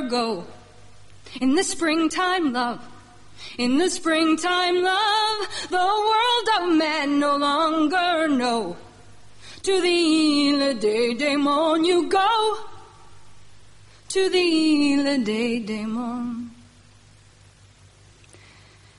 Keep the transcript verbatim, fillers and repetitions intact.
go. In the springtime, love, in the springtime, love, the world of men no longer know. To the Ile des Démons you go, to the Ile des Démons.